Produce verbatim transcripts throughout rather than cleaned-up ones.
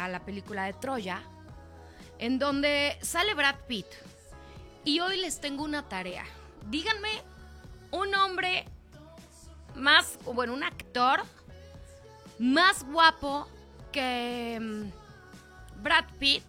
a la película de Troya, en donde sale Brad Pitt. Y hoy les tengo una tarea. Díganme un hombre más, bueno, un actor más guapo que um, Brad Pitt.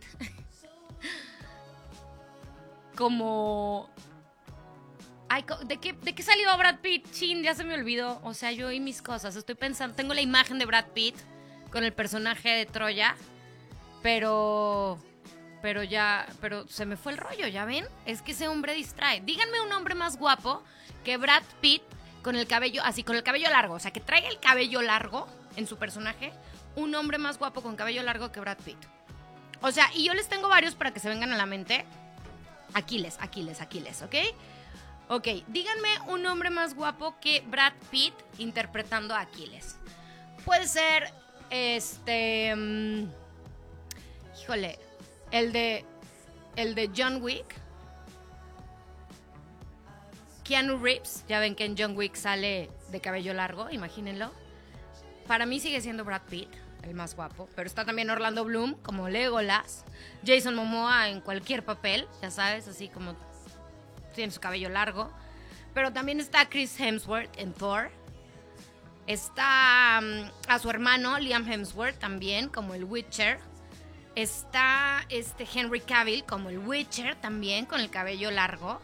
Como... Ay, ¿de qué, ¿De qué salió Brad Pitt? Chin, ya se me olvidó. O sea, yo y mis cosas. Estoy pensando, tengo la imagen de Brad Pitt con el personaje de Troya, pero... Pero ya, pero se me fue el rollo, ¿ya ven? Es que ese hombre distrae. Díganme un hombre más guapo que Brad Pitt con el cabello, así, con el cabello largo. O sea, que traiga el cabello largo en su personaje. Un hombre más guapo con cabello largo que Brad Pitt. O sea, y yo les tengo varios para que se vengan a la mente. Aquiles, Aquiles, Aquiles, ¿ok? Ok, díganme un hombre más guapo que Brad Pitt interpretando a Aquiles. Puede ser, este... Um, híjole... El de, el de John Wick. Keanu Reeves. Ya ven que en John Wick sale de cabello largo, imagínenlo. Para mí sigue siendo Brad Pitt, el más guapo. Pero está también Orlando Bloom, como Legolas. Jason Momoa en cualquier papel, ya sabes, así como tiene su cabello largo. Pero también está Chris Hemsworth en Thor. Está um, a su hermano Liam Hemsworth también, como el Witcher. Está este Henry Cavill como el Witcher también, con el cabello largo.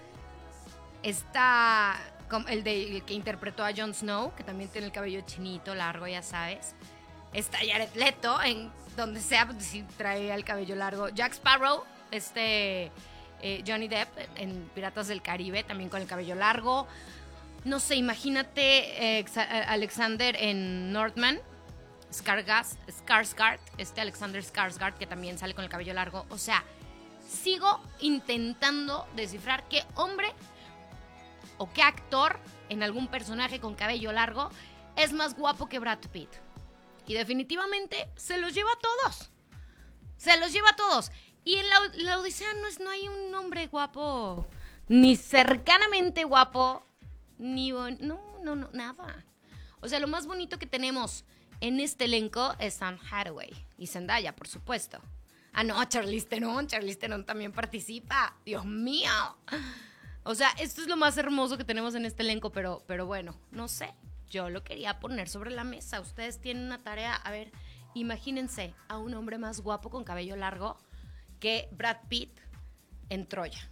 Está el, de, el que interpretó a Jon Snow, que también tiene el cabello chinito, largo, ya sabes. Está Jared Leto, en donde sea, si trae el cabello largo. Jack Sparrow, este eh, Johnny Depp en Piratas del Caribe, también con el cabello largo. No sé, imagínate eh, Alexander en Northman. Skarsgård, Skarsgård, este Alexander Skarsgård, que también sale con el cabello largo. O sea, sigo intentando descifrar qué hombre o qué actor en algún personaje con cabello largo es más guapo que Brad Pitt. Y definitivamente se los lleva a todos. Se los lleva a todos. Y en la, la Odisea no, es, no hay un hombre guapo, ni cercanamente guapo, ni... Bon- no, no, no, nada. O sea, lo más bonito que tenemos en este elenco es Anne Hathaway y Zendaya, por supuesto. Ah, no, Charlize Theron, Charlize Theron también participa. ¡Dios mío! O sea, esto es lo más hermoso que tenemos en este elenco, pero, pero bueno, no sé. Yo lo quería poner sobre la mesa. Ustedes tienen una tarea. A ver, imagínense a un hombre más guapo con cabello largo que Brad Pitt en Troya.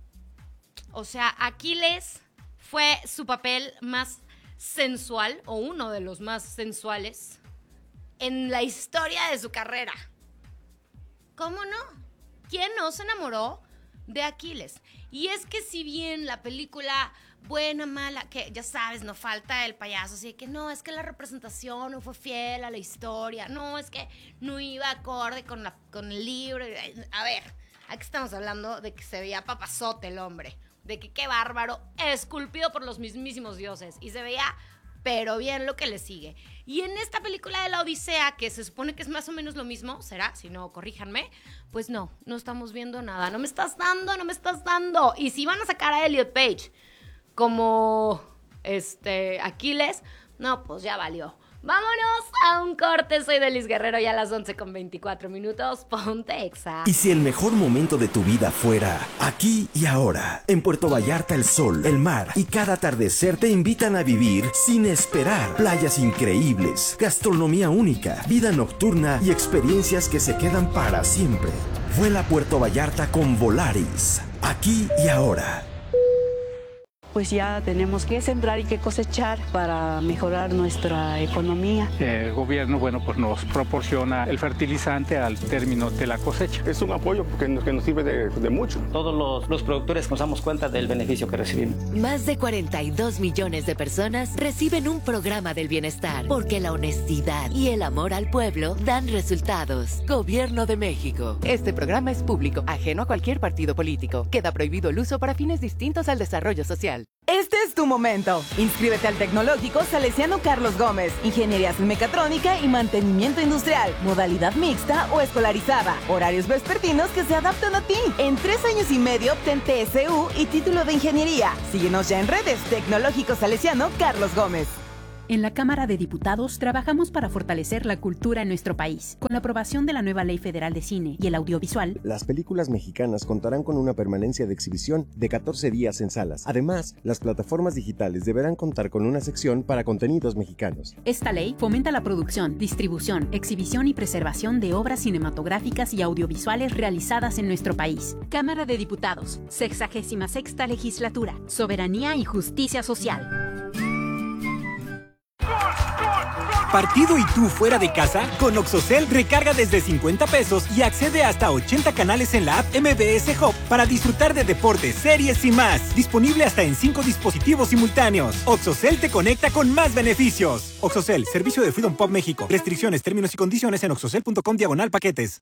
O sea, Aquiles fue su papel más sensual, o uno de los más sensuales en la historia de su carrera. ¿Cómo no? ¿Quién no se enamoró de Aquiles? Y es que si bien la película buena, mala, que ya sabes, no falta el payaso, así que no, es que la representación no fue fiel a la historia, no, es que no iba acorde con, la, con el libro. A ver, aquí estamos hablando de que se veía papazote el hombre, de que qué bárbaro, esculpido por los mismísimos dioses, y se veía pero bien lo que le sigue. Y en esta película de la Odisea, que se supone que es más o menos lo mismo, ¿será? Si no, corríjanme. Pues no, no estamos viendo nada. No me estás dando, no me estás dando. Y si van a sacar a Elliot Page como este Aquiles, no, pues ya valió. Vámonos a un corte. Soy Delis Guerrero, ya a las once con veinticuatro minutos. Ponte Exa. Y si el mejor momento de tu vida fuera aquí y ahora, en Puerto Vallarta el sol, el mar y cada atardecer te invitan a vivir sin esperar. Playas increíbles, gastronomía única, vida nocturna y experiencias que se quedan para siempre. Vuela a Puerto Vallarta con Volaris. Aquí y ahora. Pues ya tenemos que sembrar y que cosechar para mejorar nuestra economía. El gobierno, bueno, pues nos proporciona el fertilizante al término de la cosecha. Es un apoyo que nos, que nos sirve de, de mucho. Todos los, los productores nos damos cuenta del beneficio que recibimos. Más de cuarenta y dos millones de personas reciben un programa del bienestar, porque la honestidad y el amor al pueblo dan resultados. Gobierno de México. Este programa es público, ajeno a cualquier partido político. Queda prohibido el uso para fines distintos al desarrollo social. Este es tu momento. Inscríbete al Tecnológico Salesiano Carlos Gómez. Ingenierías en mecatrónica y mantenimiento industrial. Modalidad mixta o escolarizada. Horarios vespertinos que se adaptan a ti. En tres años y medio obtén T S U y título de ingeniería. Síguenos ya en redes. Tecnológico Salesiano Carlos Gómez. En la Cámara de Diputados trabajamos para fortalecer la cultura en nuestro país. Con la aprobación de la nueva Ley Federal de Cine y el Audiovisual, las películas mexicanas contarán con una permanencia de exhibición de catorce días en salas. Además, las plataformas digitales deberán contar con una sección para contenidos mexicanos. Esta ley fomenta la producción, distribución, exhibición y preservación de obras cinematográficas y audiovisuales realizadas en nuestro país. Cámara de Diputados, sexagésima sexta Legislatura, Soberanía y Justicia Social. ¿Partido y tú fuera de casa? Con Oxocel recarga desde cincuenta pesos y accede hasta a ochenta canales en la app M B S Hub para disfrutar de deportes, series y más. Disponible hasta en cinco dispositivos simultáneos. Oxocel te conecta con más beneficios. Oxocel, servicio de Freedom Pop México. Restricciones, términos y condiciones en oxocel punto com diagonal paquetes.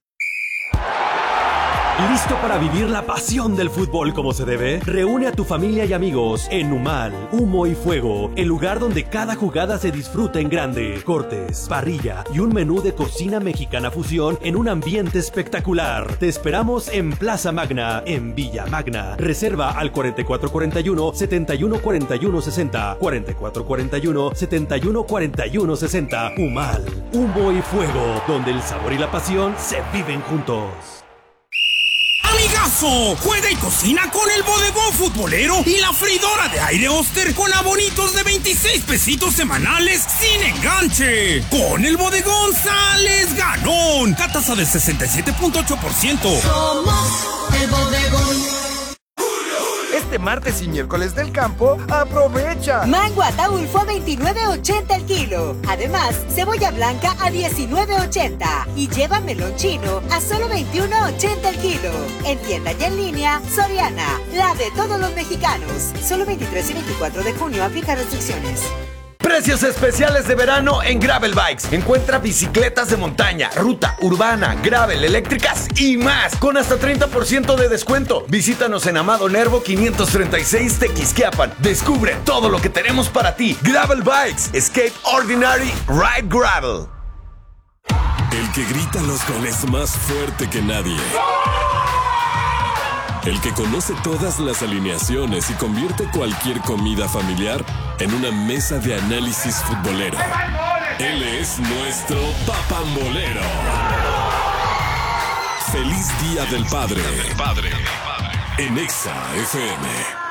¿Listo para vivir la pasión del fútbol como se debe? Reúne a tu familia y amigos en Humal, Humo y Fuego, el lugar donde cada jugada se disfruta en grande. Cortes, parrilla y un menú de cocina mexicana fusión en un ambiente espectacular. Te esperamos en Plaza Magna, en Villa Magna. Reserva al cuarenta y cuatro cuarenta y uno, setenta y uno cuarenta y uno sesenta. cuarenta y cuatro cuarenta y uno, setenta y uno cuarenta y uno sesenta. Humal, Humo y Fuego, donde el sabor y la pasión se viven juntos. ¡Amigazo! Juega y cocina con el bodegón futbolero y la freidora de aire Oster con abonitos de veintiséis pesitos semanales sin enganche. Con el bodegón sales ganón. Tasa del sesenta y siete punto ocho por ciento. Somos el bodegón. Este martes y miércoles del campo, aprovecha. Mango Ataulfo a veintinueve ochenta el kilo. Además, cebolla blanca a diecinueve ochenta. Y lleva melón chino a solo veintiuno ochenta el kilo. En tienda y en línea, Soriana, la de todos los mexicanos. Solo veintitrés y veinticuatro de junio, aplica restricciones. Precios especiales de verano en Gravel Bikes. Encuentra bicicletas de montaña, ruta, urbana, gravel, eléctricas y más, con hasta treinta por ciento de descuento. Visítanos en Amado Nervo quinientos treinta y seis Tequisquiapan. Descubre todo lo que tenemos para ti. Gravel Bikes. Escape Ordinary Ride Gravel. El que grita los goles más fuerte que nadie. El que conoce todas las alineaciones y convierte cualquier comida familiar en una mesa de análisis futbolero. Él es nuestro papambolero. Feliz Día del Padre. En Exa F M.